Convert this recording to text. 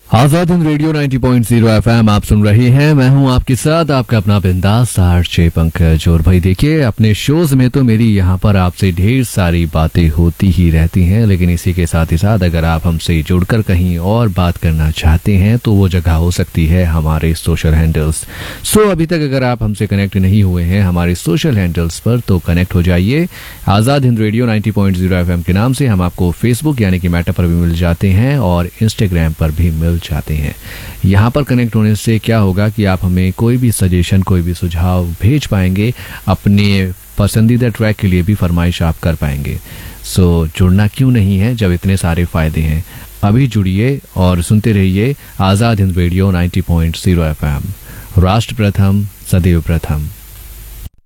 Azad Hind radio 90.0 FM आप सुन रहे हैं। मैं हूं आपके साथ आपका अपना बिंदास आरजे पंकज। और भाई देखिए, अपने शोज में तो मेरी यहां पर आपसे ढेर सारी बातें होती ही रहती हैं, लेकिन इसी के साथ ही साथ अगर आप हमसे जुड़कर कहीं और बात करना चाहते हैं तो वो जगह हो सकती है हमारे सोशल हैंडल्स। अभी तक अगर आप हमसे कनेक्ट नहीं हुए हैं हमारे सोशल हैंडल्स पर तो कनेक्ट हो जाइए। आजाद हिंद रेडियो 90.0 एफएम के नाम से हम आपको फेसबुक यानी कि मेटा पर भी मिल जाते हैं और इंस्टाग्राम पर भी मिल जाते हैं। यहाँ पर कनेक्ट होने से क्या होगा कि आप हमें कोई भी सजेशन, कोई भी सुझाव भेज पाएंगे, अपने पसंदीदा ट्रैक के लिए भी फरमाइश आप कर पाएंगे। जुड़ना क्यों नहीं है जब इतने सारे फायदे हैं। अभी जुड़िए और सुनते रहिए आजाद हिंद रेडियो 90.0 एफएम। राष्ट्र प्रथम, सदैव प्रथम।